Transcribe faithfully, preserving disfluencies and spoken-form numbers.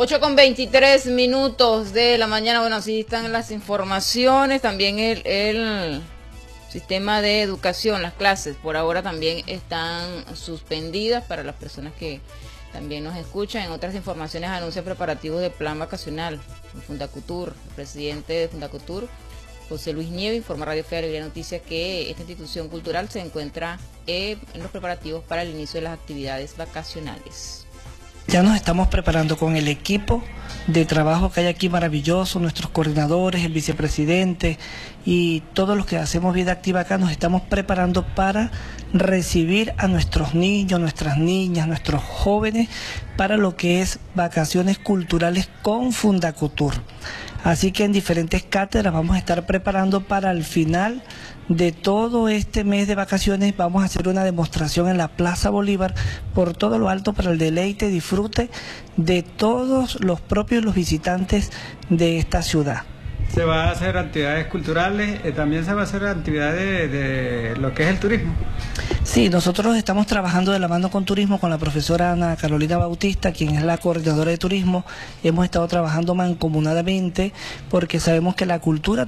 ocho con veintitrés minutos de la mañana. Bueno, así están las informaciones. También el, el sistema de educación, las clases, por ahora también están suspendidas para las personas que también nos escuchan. En otras informaciones, anuncia preparativos de plan vacacional en Fundacultur. El presidente de Fundacultur, José Luis Nieves, informa a Radio Fe de Alegría Noticias que esta institución cultural se encuentra eh, en los preparativos para el inicio de las actividades vacacionales. Ya nos estamos preparando con el equipo de trabajo que hay aquí maravilloso, nuestros coordinadores, el vicepresidente y todos los que hacemos vida activa acá, nos estamos preparando para recibir a nuestros niños, nuestras niñas, nuestros jóvenes para lo que es vacaciones culturales con Fundacultur. Así que en diferentes cátedras vamos a estar preparando para el final de todo este mes de vacaciones. Vamos a hacer una demostración en la Plaza Bolívar por todo lo alto para el deleite y disfrute de todos los propios los visitantes de esta ciudad. Se va a hacer actividades culturales, eh, también se va a hacer actividades de, de lo que es el turismo. Sí, nosotros estamos trabajando de la mano con turismo, con la profesora Ana Carolina Bautista, quien es la coordinadora de turismo. Hemos estado trabajando mancomunadamente porque sabemos que la cultura